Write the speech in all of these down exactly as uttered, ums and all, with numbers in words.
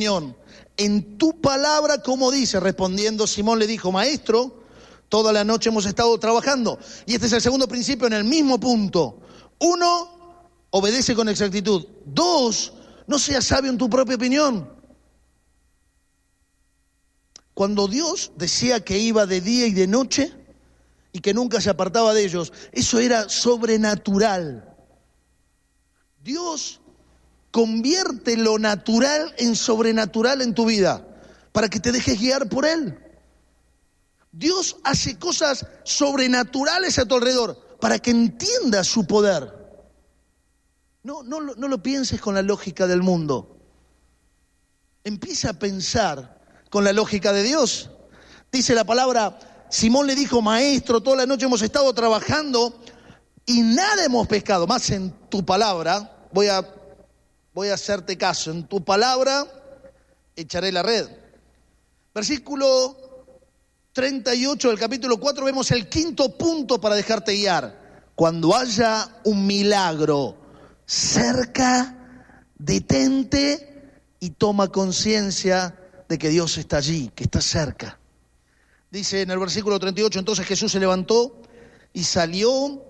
opinión. En tu palabra, como dice, respondiendo Simón le dijo, maestro, toda la noche hemos estado trabajando. Y este es el segundo principio en el mismo punto. Uno, obedece con exactitud. Dos, no seas sabio en tu propia opinión. Cuando Dios decía que iba de día y de noche y que nunca se apartaba de ellos, eso era sobrenatural. Dios convierte lo natural en sobrenatural en tu vida para que te dejes guiar por Él. Dios hace cosas sobrenaturales a tu alrededor para que entiendas su poder. No, no, no lo pienses con la lógica del mundo. Empieza a pensar con la lógica de Dios. Dice la palabra, Simón le dijo, maestro, toda la noche hemos estado trabajando y nada hemos pescado. Más en tu palabra, voy a, voy a hacerte caso, en tu palabra echaré la red. Versículo treinta y ocho del capítulo cuatro, vemos el quinto punto para dejarte guiar. Cuando haya un milagro cerca, detente y toma conciencia de que Dios está allí, que está cerca. Dice en el versículo treinta y ocho, entonces Jesús se levantó y salió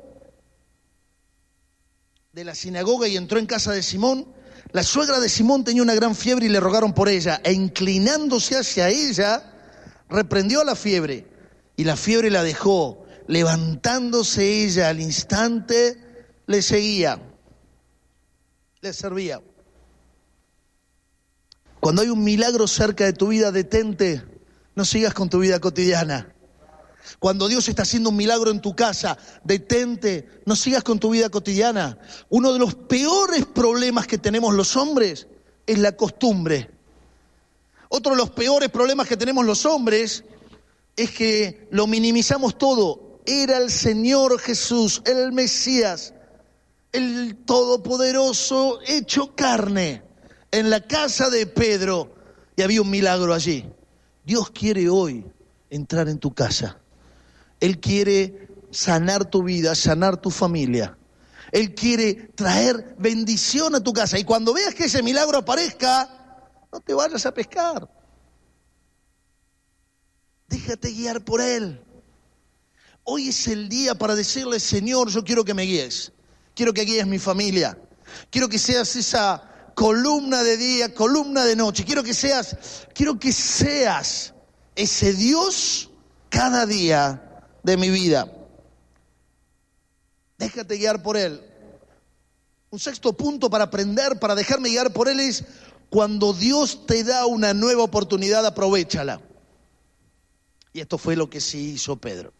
de la sinagoga y entró en casa de Simón. La suegra de Simón tenía una gran fiebre y le rogaron por ella, e inclinándose hacia ella, reprendió la fiebre, y la fiebre la dejó. Levantándose ella al instante, le seguía, le servía. Cuando hay un milagro cerca de tu vida, detente, no sigas con tu vida cotidiana. Cuando Dios está haciendo un milagro en tu casa, detente, no sigas con tu vida cotidiana. Uno de los peores problemas que tenemos los hombres es la costumbre. Otro de los peores problemas que tenemos los hombres es que lo minimizamos todo. Era el Señor Jesús, el Mesías, el Todopoderoso hecho carne, en la casa de Pedro, y había un milagro allí. Dios quiere hoy entrar en tu casa. Él quiere sanar tu vida, sanar tu familia. Él quiere traer bendición a tu casa. Y cuando veas que ese milagro aparezca, no te vayas a pescar. Déjate guiar por Él. Hoy es el día para decirle, Señor, yo quiero que me guíes. Quiero que guíes mi familia. Quiero que seas esa columna de día, columna de noche. Quiero que seas, quiero que seas ese Dios cada día de mi vida. Déjate guiar por Él. Un sexto punto para aprender, para dejarme guiar por Él es cuando Dios te da una nueva oportunidad, aprovéchala. Y esto fue lo que sí hizo Pedro.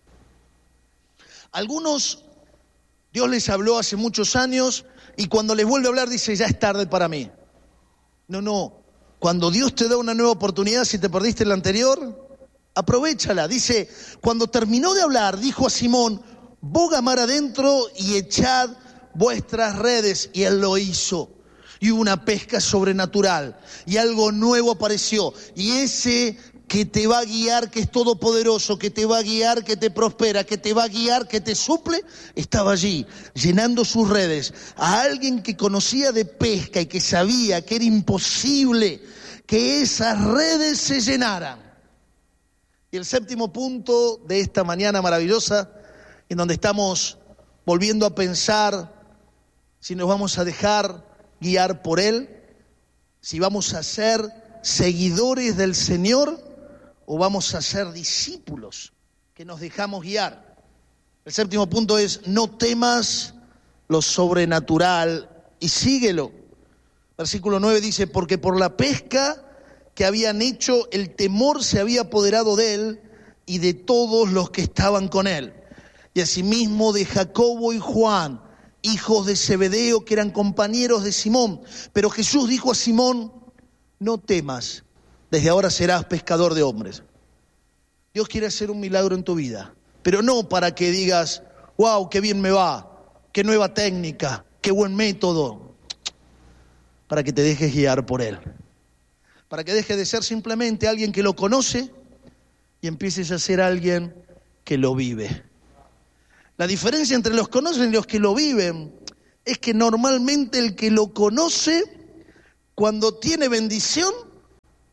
Algunos, Dios les habló hace muchos años y cuando les vuelve a hablar dice, ya es tarde para mí. No, no. Cuando Dios te da una nueva oportunidad, si te perdiste la anterior, aprovéchala. Dice, cuando terminó de hablar, dijo a Simón, boga mar adentro y echad vuestras redes. Y él lo hizo. Y hubo una pesca sobrenatural. Y algo nuevo apareció. Y ese que te va a guiar, que es todopoderoso, que te va a guiar, que te prospera, que te va a guiar, que te suple, estaba allí, llenando sus redes. A alguien que conocía de pesca y que sabía que era imposible que esas redes se llenaran. Y el séptimo punto de esta mañana maravillosa, en donde estamos volviendo a pensar si nos vamos a dejar guiar por Él, si vamos a ser seguidores del Señor o vamos a ser discípulos que nos dejamos guiar. El séptimo punto es, no temas lo sobrenatural y síguelo. Versículo nueve dice, porque por la pesca que habían hecho, el temor se había apoderado de él y de todos los que estaban con él. Y asimismo de Jacobo y Juan, hijos de Zebedeo, que eran compañeros de Simón. Pero Jesús dijo a Simón, no temas, desde ahora serás pescador de hombres. Dios quiere hacer un milagro en tu vida, pero no para que digas, wow, qué bien me va, qué nueva técnica, qué buen método. Para que te dejes guiar por Él. Para que dejes de ser simplemente alguien que lo conoce y empieces a ser alguien que lo vive. La diferencia entre los que conocen y los que lo viven es que normalmente el que lo conoce, cuando tiene bendición,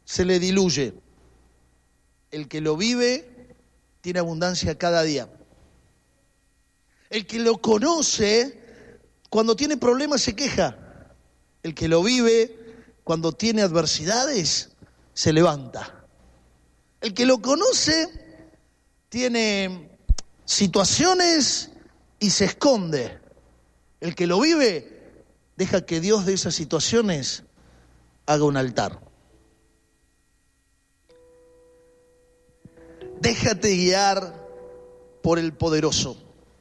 se le diluye. El que lo vive tiene abundancia cada día. El que lo conoce, cuando tiene problemas se queja. El que lo vive, cuando tiene adversidades, se levanta. El que lo conoce, tiene situaciones y se esconde. El que lo vive, deja que Dios de esas situaciones haga un altar. Déjate guiar por el poderoso.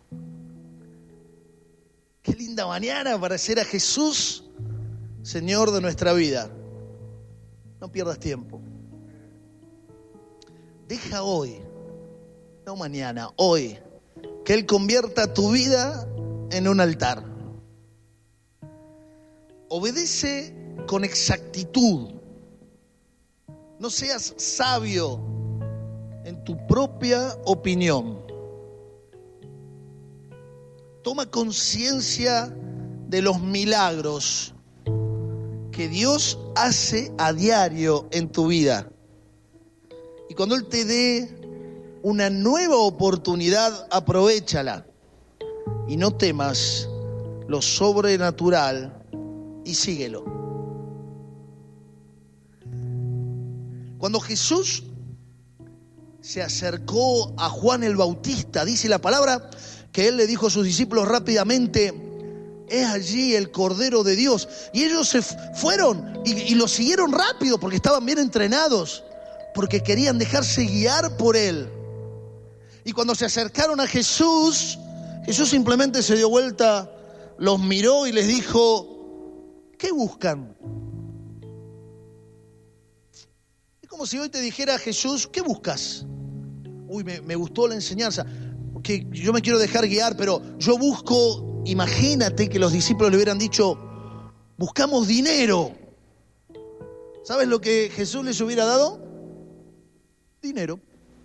Qué linda mañana para hacer a Jesús Señor de nuestra vida. No pierdas tiempo. Deja hoy, no mañana, hoy, que Él convierta tu vida en un altar. Obedece con exactitud. No seas sabio en tu propia opinión. Toma conciencia de los milagros que Dios hace a diario en tu vida. Y cuando Él te dé una nueva oportunidad, aprovéchala. Y no temas lo sobrenatural y síguelo. Cuando Jesús se acercó a Juan el Bautista, dice la palabra que Él le dijo a sus discípulos rápidamente: es allí el Cordero de Dios. Y ellos se fueron y, y lo siguieron rápido porque estaban bien entrenados, porque querían dejarse guiar por Él. Y cuando se acercaron a Jesús, Jesús simplemente se dio vuelta, los miró y les dijo: ¿qué buscan? Es como si hoy te dijera Jesús: ¿qué buscas? Uy, me, me gustó la enseñanza, porque yo me quiero dejar guiar, pero yo busco, imagínate que los discípulos le hubieran dicho: buscamos dinero. ¿Sabes lo que Jesús les hubiera dado? Dinero.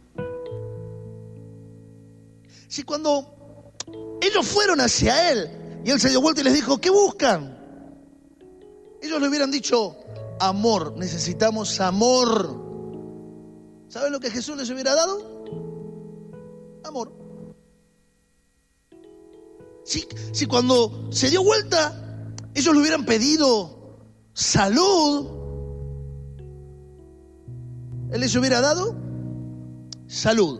Si cuando ellos fueron hacia Él y Él se dio vuelta y les dijo: ¿qué buscan? Ellos le hubieran dicho: amor, necesitamos amor. ¿Saben lo que Jesús les hubiera dado? Amor. Si, si cuando se dio vuelta ellos le hubieran pedido salud, Él les hubiera dado salud.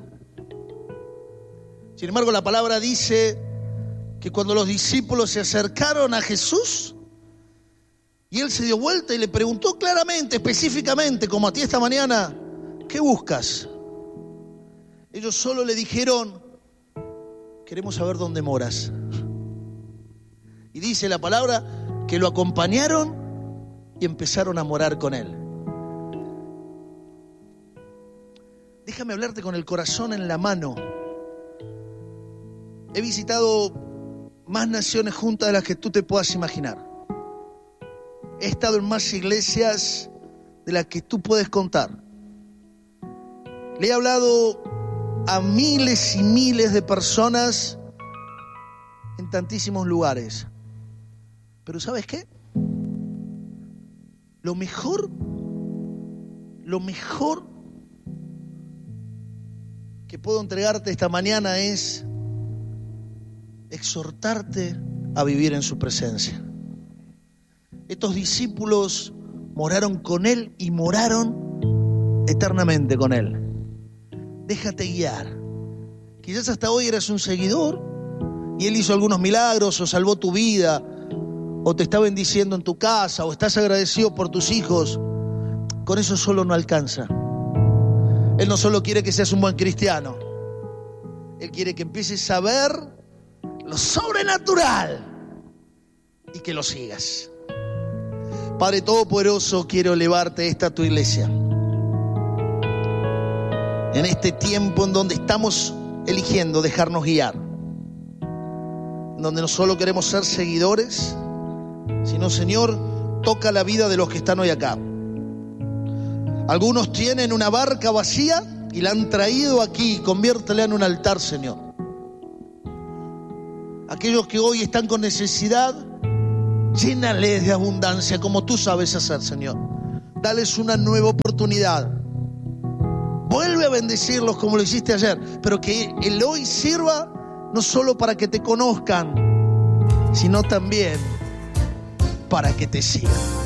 Sin embargo, la palabra dice que cuando los discípulos se acercaron a Jesús y Él se dio vuelta y le preguntó claramente, específicamente, como a ti esta mañana: ¿qué buscas? Ellos solo le dijeron: queremos saber dónde moras. Y dice la palabra que lo acompañaron y empezaron a morar con Él. Déjame hablarte con el corazón en la mano. He visitado más naciones juntas de las que tú te puedas imaginar. He estado en más iglesias de las que tú puedes contar. Le he hablado a miles y miles de personas en tantísimos lugares. Pero ¿sabes qué? Lo mejor, lo mejor que puedo entregarte esta mañana es exhortarte a vivir en su presencia. Estos discípulos moraron con Él y moraron eternamente con Él. Déjate guiar. Quizás hasta hoy eras un seguidor y Él hizo algunos milagros o salvó tu vida o te está bendiciendo en tu casa o estás agradecido por tus hijos. Con eso solo no alcanza. Él no solo quiere que seas un buen cristiano, Él quiere que empieces a ver lo sobrenatural y que lo sigas. Padre Todopoderoso, quiero elevarte esta tu iglesia. En este tiempo en donde estamos eligiendo dejarnos guiar, en donde no solo queremos ser seguidores, sino, Señor, toca la vida de los que están hoy acá. Algunos tienen una barca vacía y la han traído aquí, conviértela en un altar, Señor. Aquellos que hoy están con necesidad, llénales de abundancia como tú sabes hacer, Señor. dales una nueva oportunidad. Vuelve a bendecirlos como lo hiciste ayer, pero que el hoy sirva no solo para que te conozcan, sino también para que te sigan.